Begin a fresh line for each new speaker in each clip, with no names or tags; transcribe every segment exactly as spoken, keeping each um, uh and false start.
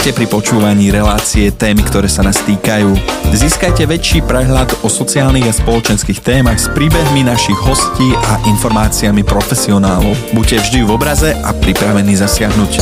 Ste pri počúvaní relácie Témy, ktoré sa nás týkajú. Získajte väčší prehľad o sociálnych a spoločenských témach s príbehmi našich hostí a informáciami profesionálov. Buďte vždy v obraze a pripravení zasiahnuť.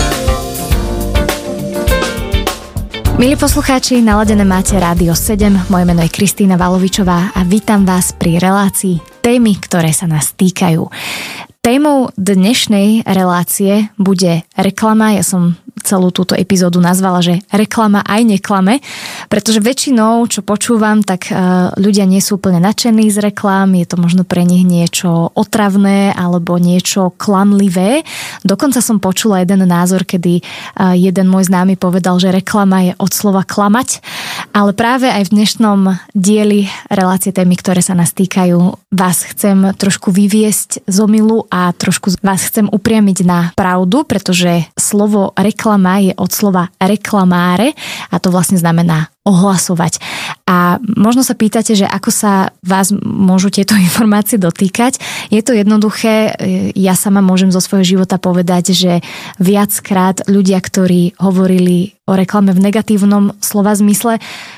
Milí poslucháči, naladené máte Rádio sedem, moje meno je Kristína Valovičová a vítam vás pri relácii Témy, ktoré sa nás týkajú. Témou dnešnej relácie bude reklama. Ja som celú túto epizódu nazvala, že reklama aj neklame, pretože väčšinou, čo počúvam, tak ľudia nie sú úplne nadšení z reklám, je to možno pre nich niečo otravné alebo niečo klamlivé. Dokonca som počula jeden názor, kedy jeden môj známy povedal, že reklama je od slova klamať, ale práve aj v dnešnom dieli relácie Témy, ktoré sa nás týkajú, vás chcem trošku vyviesť z omylu a trošku vás chcem upriamiť na pravdu, pretože slovo reklama je od slova reklamáre a to vlastne znamená ohlasovať. A možno sa pýtate, že ako sa vás môžu tieto informácie dotýkať. Je to jednoduché, ja sama môžem zo svojho života povedať, že viackrát ľudia, ktorí hovorili o reklame v negatívnom slova zmysle,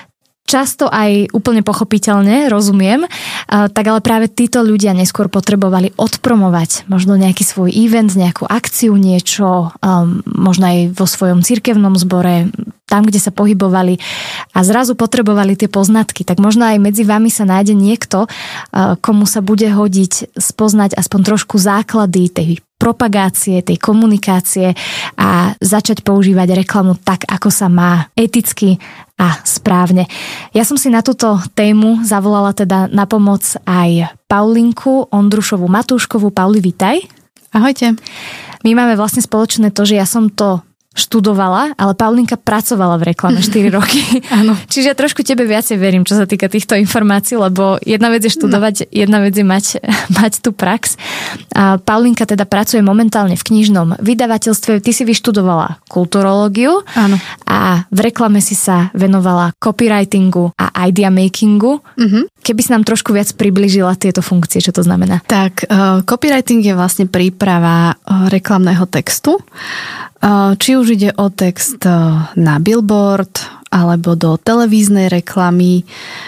často aj úplne pochopiteľne, rozumiem, tak ale práve títo ľudia neskôr potrebovali odpromovať možno nejaký svoj event, nejakú akciu, niečo, možno aj vo svojom cirkevnom zbore, tam, kde sa pohybovali a zrazu potrebovali tie poznatky. Tak možno aj medzi vami sa nájde niekto, komu sa bude hodiť spoznať aspoň trošku základy tej propagácie, tej komunikácie a začať používať reklamu tak, ako sa má, eticky a správne. Ja som si na túto tému zavolala teda na pomoc aj Paulinku Ondrušovú Matúškovú. Pauli, vitaj.
Ahojte.
My máme vlastne spoločné to, že ja som to študovala, ale Paulinka pracovala v reklame štyri roky.
Áno.
Čiže ja trošku tebe viacej verím, čo sa týka týchto informácií, lebo jedna vec je študovať, no. jedna vec je mať, mať tú prax. A Paulinka teda pracuje momentálne v knižnom vydavateľstve. Ty si vyštudovala kulturológiu.
Áno.
A v reklame si sa venovala copywritingu a idea makingu. Uh-huh. Keby si nám trošku viac približila tieto funkcie, čo to znamená?
Tak, uh, copywriting je vlastne príprava uh, reklamného textu. Uh, či už ide o text uh, na billboard, alebo do televíznej reklamy,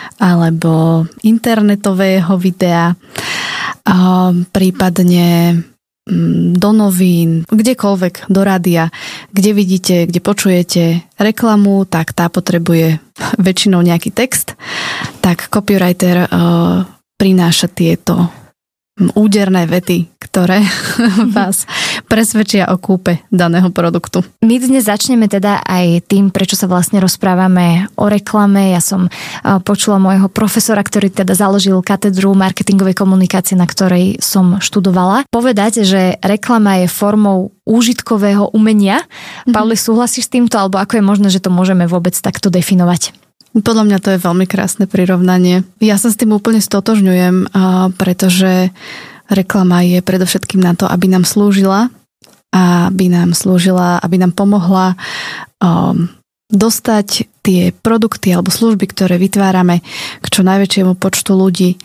alebo internetového videa, uh, prípadne um, do novín, kdekoľvek, do rádia, kde vidíte, kde počujete reklamu, tak tá potrebuje väčšinou nejaký text, tak copywriter uh, prináša tieto úderné vety, ktoré vás presvedčia o kúpe daného produktu.
My dnes začneme teda aj tým, prečo sa vlastne rozprávame o reklame. Ja som počula môjho profesora, ktorý teda založil katedru marketingovej komunikácie, na ktorej som študovala, povedať, že reklama je formou úžitkového umenia. Mm-hmm. Pauli, súhlasíš s týmto, alebo ako je možné, že to môžeme vôbec takto definovať?
Podľa mňa to je veľmi krásne prirovnanie. Ja sa s tým úplne stotožňujem, pretože reklama je predovšetkým na to, aby nám slúžila, aby nám slúžila, aby nám pomohla um, dostať tie produkty alebo služby, ktoré vytvárame k čo najväčšiemu počtu ľudí.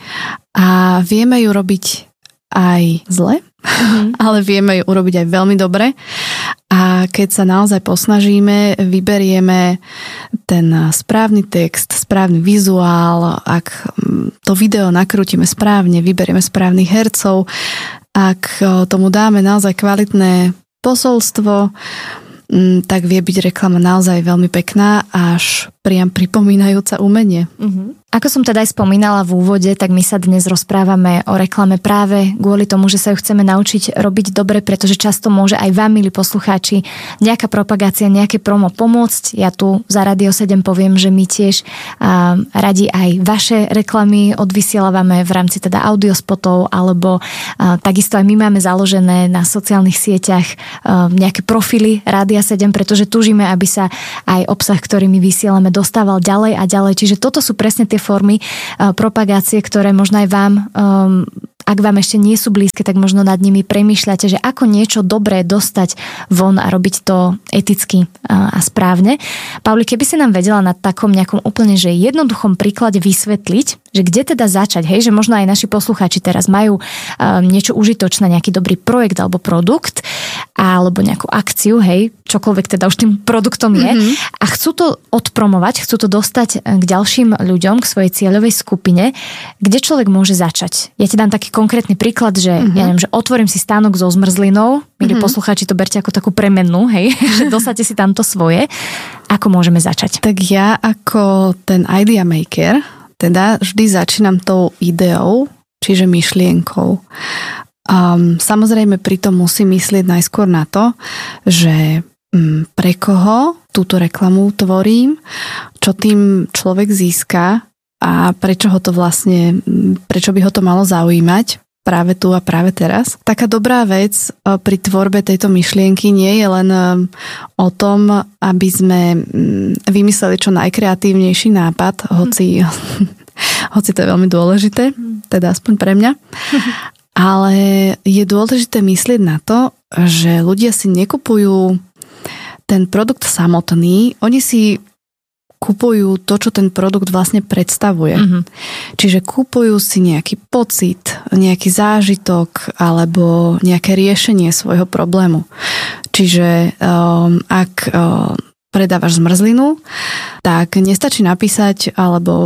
A vieme ju robiť aj zle, mm-hmm. ale vieme ju urobiť aj veľmi dobre. A keď sa naozaj posnažíme, vyberieme ten správny text, správny vizuál, ak to video nakrútime správne, vyberieme správnych hercov, ak tomu dáme naozaj kvalitné posolstvo, tak vie byť reklama naozaj veľmi pekná, až priam pripomínajúca umenie.
Uh-huh. Ako som teda aj spomínala v úvode, tak my sa dnes rozprávame o reklame práve kvôli tomu, že sa ju chceme naučiť robiť dobre, pretože často môže aj vám, milí poslucháči, nejaká propagácia, nejaké promo pomôcť. Ja tu za Rádio sedem poviem, že my tiež uh, radi aj vaše reklamy odvysielávame v rámci teda audiospotov, alebo uh, takisto aj my máme založené na sociálnych sieťach uh, nejaké profily Rádia sedem, pretože túžime, aby sa aj obsah, ktorý my vysielame, dostával ďalej a ďalej. Čiže toto sú presne tie formy uh, propagácie, ktoré možno aj vám, um, ak vám ešte nie sú blízke, tak možno nad nimi premýšľate, že ako niečo dobré dostať von a robiť to eticky uh, a správne. Pauli, keby si nám vedela na takom nejakom úplne že jednoduchom príklade vysvetliť, že kde teda začať, hej, že možno aj naši poslucháči teraz majú um, niečo užitočné, nejaký dobrý projekt alebo produkt, alebo nejakú akciu, hej, čokoľvek teda už tým produktom je mm-hmm. a chcú to odpromovať, chcú to dostať k ďalším ľuďom, k svojej cieľovej skupine, kde človek môže začať. Ja ti dám taký konkrétny príklad, že mm-hmm. ja neviem, že otvorím si stánok so zmrzlinou, milí mm-hmm. poslucháči, to berte ako takú premennú, hej, že dosáte si tamto svoje. Ako môžeme začať?
Tak ja ako ten idea maker teda vždy začínam tou ideou, čiže myšlienkou. Um, samozrejme pritom musím myslieť najskôr na to, že um, pre koho túto reklamu tvorím, čo tým človek získa a prečo ho to vlastne, prečo by ho to malo zaujímať práve tu a práve teraz. Taká dobrá vec pri tvorbe tejto myšlienky nie je len o tom, aby sme vymysleli čo najkreatívnejší nápad, hoci, hoci to je veľmi dôležité, teda aspoň pre mňa. Ale je dôležité myslieť na to, že ľudia si nekupujú ten produkt samotný, oni si kupujú to, čo ten produkt vlastne predstavuje. Mm-hmm. Čiže kupujú si nejaký pocit, nejaký zážitok alebo nejaké riešenie svojho problému. Čiže um, ak um, predávaš zmrzlinu, tak nestačí napísať alebo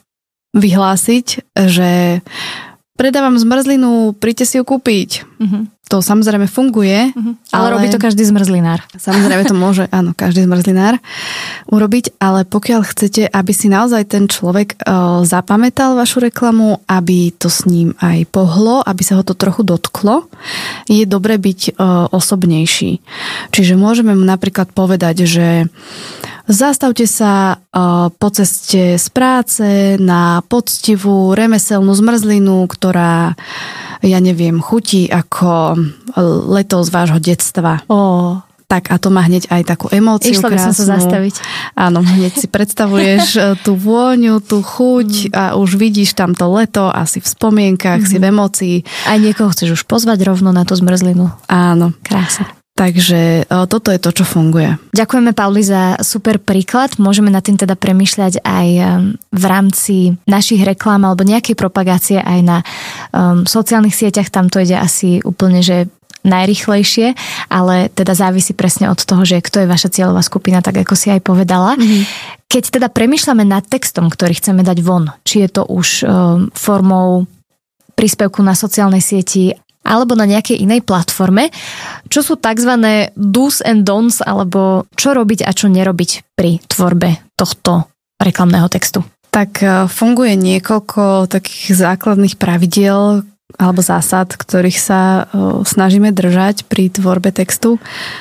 vyhlásiť, že predávam zmrzlinu, príďte si ju kúpiť. Mm-hmm. To samozrejme funguje.
Uh-huh. Ale, ale robí to každý zmrzlinár.
Samozrejme to môže, áno, každý zmrzlinár urobiť, ale pokiaľ chcete, aby si naozaj ten človek uh, zapamätal vašu reklamu, aby to s ním aj pohlo, aby sa ho to trochu dotklo, je dobre byť uh, osobnejší. Čiže môžeme mu napríklad povedať, že zastavte sa uh, po ceste z práce na poctivú remeselnú zmrzlinu, ktorá ja neviem, chutí ako leto z vášho detstva.
Oh.
Tak a to má hneď aj takú emóciu
Išla by
krásnu.
som sa zastaviť.
Áno, hneď si predstavuješ tú vôňu, tú chuť mm. a už vidíš tam to leto a si v spomienkach, mm. si v emócii.
Aj niekoho chceš už pozvať rovno na tú zmrzlinu.
Áno.
Krása.
Takže toto je to, čo funguje.
Ďakujeme, Pauli, za super príklad. Môžeme nad tým teda premýšľať aj v rámci našich reklám alebo nejakej propagácie aj na um, sociálnych sieťach. Tam to ide asi úplne, že najrýchlejšie, ale teda závisí presne od toho, že kto je vaša cieľová skupina, tak ako si aj povedala. Mm-hmm. Keď teda premýšľame nad textom, ktorý chceme dať von, či je to už um, formou príspevku na sociálnej sieti alebo na nejakej inej platforme, čo sú tzv. Do's and don'ts, alebo čo robiť a čo nerobiť pri tvorbe tohto reklamného textu?
Tak funguje niekoľko takých základných pravidiel alebo zásad, ktorých sa snažíme držať pri tvorbe textu.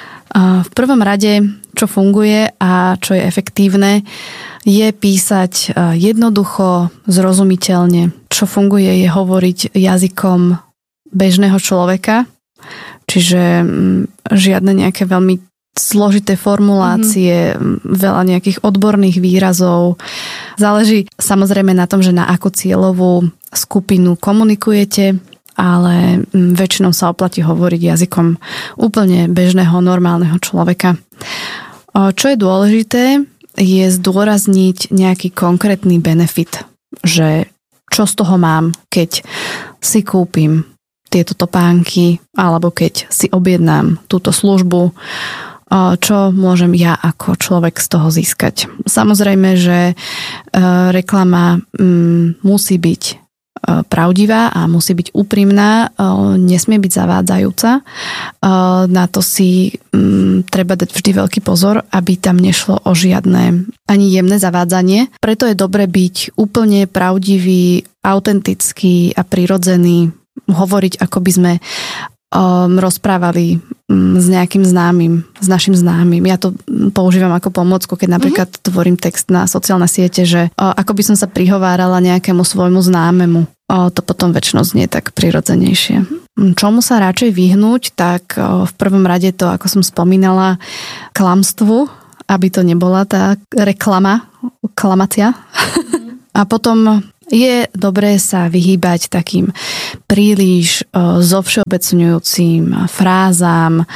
V prvom rade, čo funguje a čo je efektívne, je písať jednoducho, zrozumiteľne. Čo funguje, je hovoriť jazykom bežného človeka, čiže žiadne nejaké veľmi zložité formulácie, mm. veľa nejakých odborných výrazov. Záleží samozrejme na tom, že na akú cieľovú skupinu komunikujete, ale väčšinou sa oplatí hovoriť jazykom úplne bežného, normálneho človeka. Čo je dôležité, je zdôrazniť nejaký konkrétny benefit, že čo z toho mám, keď si kúpim tieto topánky, alebo keď si objednám túto službu, čo môžem ja ako človek z toho získať. Samozrejme, že reklama musí byť pravdivá a musí byť úprimná, nesmie byť zavádzajúca. Na to si treba dať vždy veľký pozor, aby tam nešlo o žiadne ani jemné zavádzanie. Preto je dobre byť úplne pravdivý, autentický a prirodzený, hovoriť, ako by sme um, rozprávali um, s nejakým známym, s našim známym. Ja to používam ako pomôcku, keď napríklad mm-hmm. tvorím text na sociálne siete, že uh, ako by som sa prihovárala nejakému svojmu známemu. Uh, to potom väčšinou znie tak prirodzenejšie. Mm-hmm. Čomu sa radšej vyhnúť, tak uh, v prvom rade to, ako som spomínala, klamstvu, aby to nebola tá reklama, klamácia. Mm-hmm. A potom je dobré sa vyhýbať takým príliš o, zovšeobecňujúcim frázám, o,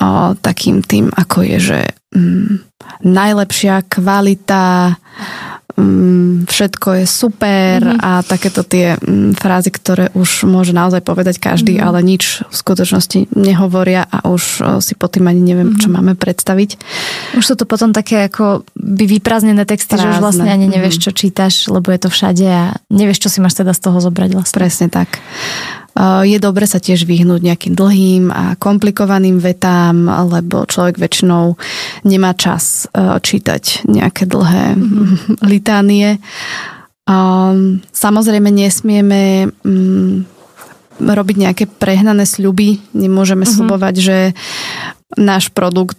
takým tým, ako je, že mm, najlepšia kvalita, um, všetko je super mm-hmm. a takéto tie um, frázy, ktoré už môže naozaj povedať každý, mm-hmm. ale nič v skutočnosti nehovoria a už uh, si po tým ani neviem, mm-hmm. čo máme predstaviť.
Už sú to potom také ako by vyprázdnené texty, Prázdne. Že už vlastne ani nevieš, čo čítaš, lebo je to všade a nevieš, čo si máš teda z toho zobrať vlastne.
Presne tak. Je dobre sa tiež vyhnúť nejakým dlhým a komplikovaným vetám, lebo človek väčšinou nemá čas čítať nejaké dlhé mm-hmm. litánie. Samozrejme nesmieme robiť nejaké prehnané sľuby. Nemôžeme mm-hmm. sľubovať, že náš produkt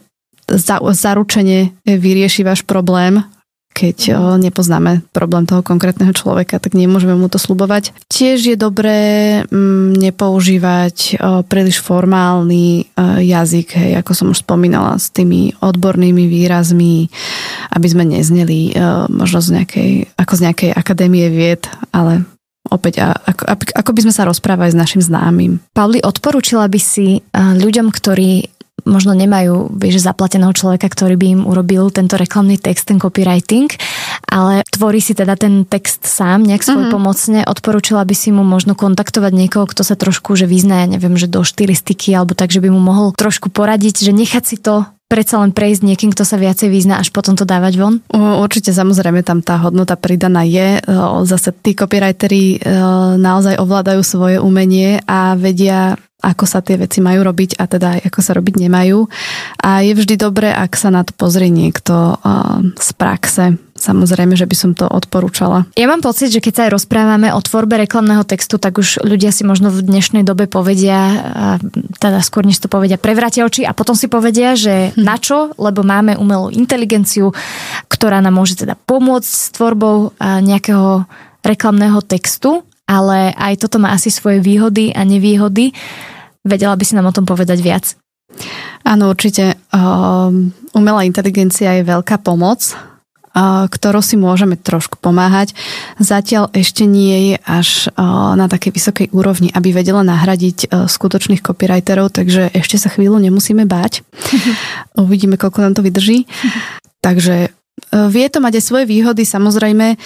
zaručene vyrieši váš problém. Keď o, nepoznáme problém toho konkrétneho človeka, tak nemôžeme mu to sľubovať. Tiež je dobré m, nepoužívať o, príliš formálny o, jazyk, hej, ako som už spomínala, s tými odbornými výrazmi, aby sme nezneli o, možno z nejakej, ako z nejakej akadémie vied, ale opäť ako, ako by sme sa rozprávali s našim známym.
Pavli, odporúčila by si ľuďom, ktorí možno nemajú, vieš, zaplateného človeka, ktorý by im urobil tento reklamný text, ten copywriting, ale tvorí si teda ten text sám, nejak svoj mm-hmm. pomocne. Odporúčila by si mu možno kontaktovať niekoho, kto sa trošku, že vyzná, neviem, že do štilistiky, alebo tak, že by mu mohol trošku poradiť, že nechať si to predsa len prejsť niekým, kto sa viacej vyzná, až potom to dávať von?
Určite, samozrejme, tam tá hodnota pridaná je. Zase tí copywriteri naozaj ovládajú svoje umenie a vedia, ako sa tie veci majú robiť a teda aj ako sa robiť nemajú. A je vždy dobré, ak sa na to pozrie niekto z praxe. Samozrejme, že by som to odporúčala.
Ja mám pocit, že keď sa aj rozprávame o tvorbe reklamného textu, tak už ľudia si možno v dnešnej dobe povedia, teda skôr než to povedia, prevrátia oči a potom si povedia, že hm. na čo, lebo máme umelú inteligenciu, ktorá nám môže teda pomôcť s tvorbou nejakého reklamného textu, ale aj toto má asi svoje výhody a nevýhody. Vedela by si nám o tom povedať viac?
Áno, určite. Umelá inteligencia je veľká pomoc, ktorou si môžeme trošku pomáhať. Zatiaľ ešte nie je až na takej vysokej úrovni, aby vedela nahradiť skutočných copywriterov, takže ešte sa chvíľu nemusíme báť. Uvidíme, koľko nám to vydrží. Takže vie to mať aj svoje výhody, samozrejme.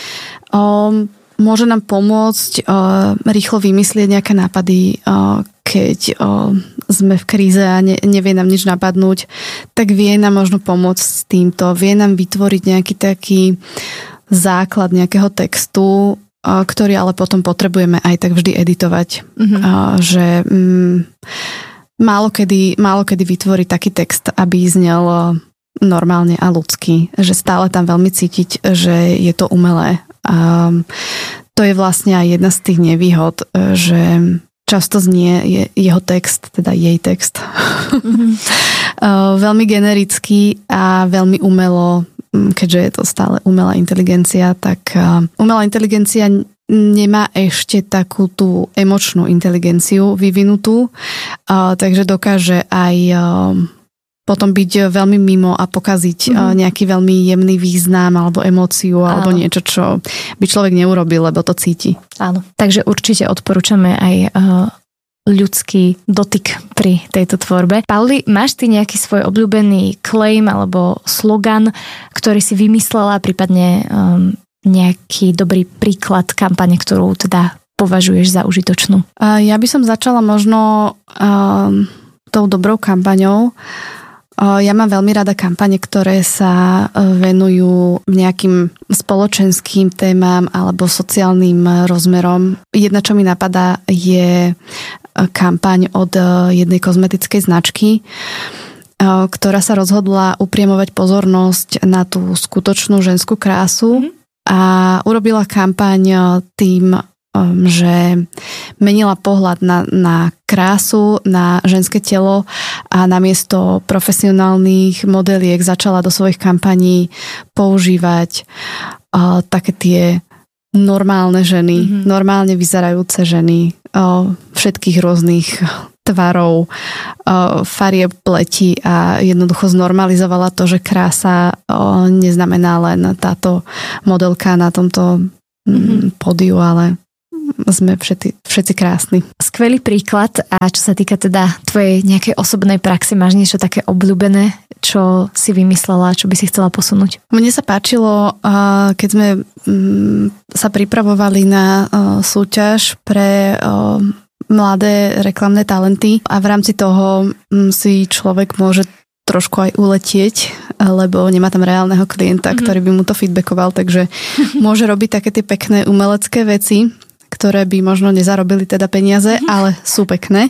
Môže nám pomôcť rýchlo vymyslieť nejaké nápady, keď sme v kríze a ne, nevie nám nič napadnúť, tak vie nám možno pomôcť s týmto, vie nám vytvoriť nejaký taký základ nejakého textu, ktorý ale potom potrebujeme aj tak vždy editovať. Mm-hmm. Že mm, málo kedy, málo kedy vytvorí taký text, aby znel normálne a ľudský, že stále tam veľmi cítiť, že je to umelé. A to je vlastne aj jedna z tých nevýhod, že často znie je, jeho text, teda jej text, mm-hmm. veľmi generický a veľmi umelo, keďže je to stále umelá inteligencia, tak umelá inteligencia nemá ešte takú tú emočnú inteligenciu vyvinutú, takže dokáže aj potom byť veľmi mimo a pokaziť mm-hmm. nejaký veľmi jemný význam alebo emóciu alebo Áno. niečo, čo by človek neurobil, lebo to cíti.
Áno, takže určite odporúčame aj uh, ľudský dotyk pri tejto tvorbe. Pauli, máš ty nejaký svoj obľúbený claim alebo slogan, ktorý si vymyslela, prípadne um, nejaký dobrý príklad kampane, ktorú teda považuješ za užitočnú?
Uh, ja by som začala možno uh, tou dobrou kampaňou. Ja mám veľmi rada kampane, ktoré sa venujú nejakým spoločenským témam alebo sociálnym rozmerom. Jedna, čo mi napadá, je kampaň od jednej kozmetickej značky, ktorá sa rozhodla upriemovať pozornosť na tú skutočnú ženskú krásu a urobila kampaň tým, že menila pohľad na, na krásu, na ženské telo a namiesto profesionálnych modeliek začala do svojich kampaní používať uh, také tie normálne ženy, mm-hmm. normálne vyzerajúce ženy uh, všetkých rôznych tvarov, uh, farieb pleti a jednoducho znormalizovala to, že krása uh, neznamená len táto modelka na tomto mm-hmm. pódiu, ale sme všetci, všetci krásni.
Skvelý príklad. A čo sa týka teda tvojej nejakej osobnej praxe, máš niečo také obľúbené, čo si vymyslela, čo by si chcela posunúť?
Mne sa páčilo, keď sme sa pripravovali na súťaž pre mladé reklamné talenty a v rámci toho si človek môže trošku aj uletieť, lebo nemá tam reálneho klienta, mm-hmm. ktorý by mu to feedbackoval, takže môže robiť také tie pekné umelecké veci, ktoré by možno nezarobili teda peniaze, mm-hmm. ale sú pekné.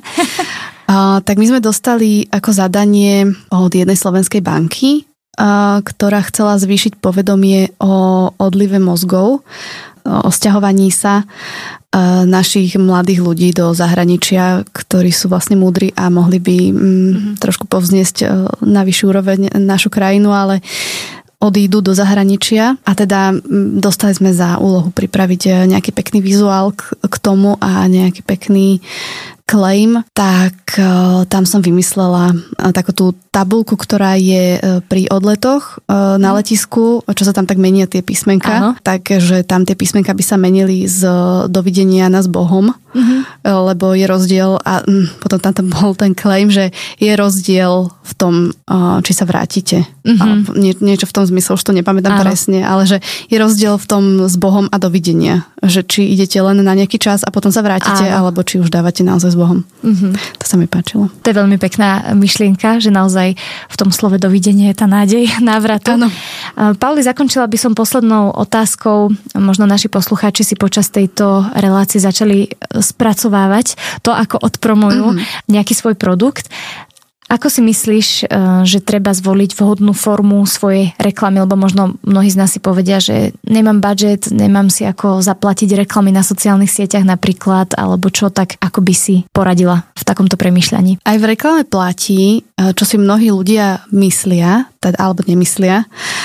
A, tak my sme dostali ako zadanie od jednej slovenskej banky, a, ktorá chcela zvýšiť povedomie o odlive mozgov, o sťahovaní sa a, našich mladých ľudí do zahraničia, ktorí sú vlastne múdri a mohli by mm, mm-hmm. trošku povzniesť na vyššiu úroveň našu krajinu, ale odídu do zahraničia a teda dostali sme za úlohu pripraviť nejaký pekný vizuál k, k tomu a nejaký pekný claim, tak uh, tam som vymyslela uh, takú tú tabuľku, ktorá je uh, pri odletoch uh, na letisku, čo sa tam tak menia tie písmenka, takže tam tie písmenka by sa menili z dovidenia na s Bohom, uh-huh. uh, lebo je rozdiel a um, potom tam bol ten claim, že je rozdiel v tom, uh, či sa vrátite. Uh-huh. Uh, nie, niečo v tom zmysle, už to nepamätám Áno. presne, ale že je rozdiel v tom s Bohom a dovidenia, že či idete len na nejaký čas a potom sa vrátite, Áno. alebo či už dávate naozaj s Bohom. Mm-hmm. To sa mi páčilo.
To je veľmi pekná myšlienka, že naozaj v tom slove dovidenie je tá nádej návratu.
Áno.
Pauli, zakončila by som poslednou otázkou. Možno naši poslucháči si počas tejto relácie začali spracovávať to, ako odpromujú mm-hmm. nejaký svoj produkt. Ako si myslíš, že treba zvoliť vhodnú formu svojej reklamy? Lebo možno mnohí z nás si povedia, že nemám budget, nemám si ako zaplatiť reklamy na sociálnych sieťach napríklad, alebo čo, tak ako by si poradila v takomto premýšľaní?
Aj v reklame platí, čo si mnohí ľudia myslia, teda, alebo nemyslia,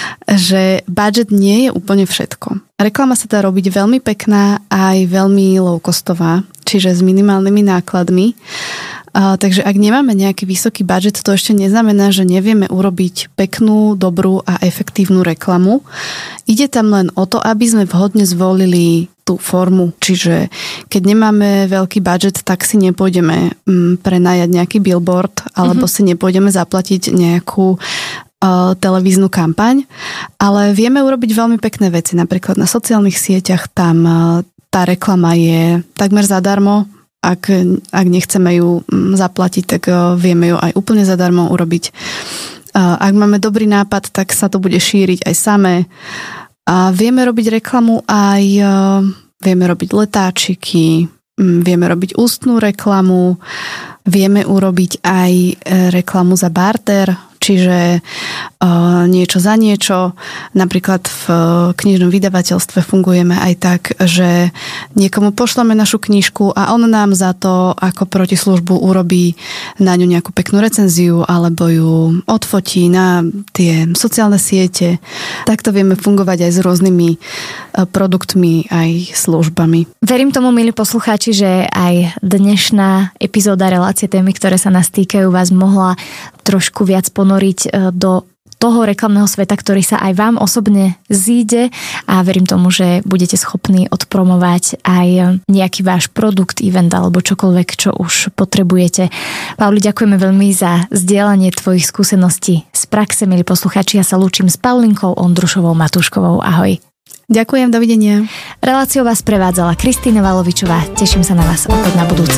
že budget nie je úplne všetko. Reklama sa dá robiť veľmi pekná aj veľmi low-costová, čiže s minimálnymi nákladmi. Uh, takže ak nemáme nejaký vysoký budget, to ešte neznamená, že nevieme urobiť peknú, dobrú a efektívnu reklamu. Ide tam len o to, aby sme vhodne zvolili tú formu. Čiže keď nemáme veľký budget, tak si nepôjdeme um, prenajať nejaký billboard alebo mm-hmm. si nepôjdeme zaplatiť nejakú uh, televíznu kampaň. Ale vieme urobiť veľmi pekné veci. Napríklad na sociálnych sieťach tam uh, tá reklama je takmer zadarmo. Ak, ak nechceme ju zaplatiť, tak vieme ju aj úplne zadarmo urobiť. Ak máme dobrý nápad, tak sa to bude šíriť aj samé. A vieme robiť reklamu aj, vieme robiť letáčiky, vieme robiť ústnú reklamu, vieme urobiť aj reklamu za barter, čiže uh, niečo za niečo. Napríklad v knižnom vydavateľstve fungujeme aj tak, že niekomu pošleme našu knižku a on nám za to ako protislužbu urobí na ňu nejakú peknú recenziu alebo ju odfotí na tie sociálne siete. Takto vieme fungovať aj s rôznymi produktmi, aj službami.
Verím tomu, milí poslucháči, že aj dnešná epizóda relácie Témy, ktoré sa nás týkajú, vás mohla trošku viac ponoriť do toho reklamného sveta, ktorý sa aj vám osobne zíde a verím tomu, že budete schopní odpromovať aj nejaký váš produkt, event alebo čokoľvek, čo už potrebujete. Pauli, ďakujeme veľmi za zdieľanie tvojich skúseností z praxe, milí poslucháči. Ja sa lúčim s Paulinkou Ondrušovou Matúškovou. Ahoj.
Ďakujem, dovidenia.
Reláciou vás prevádzala Kristýna Valovičová. Teším sa na vás opäť na budúce.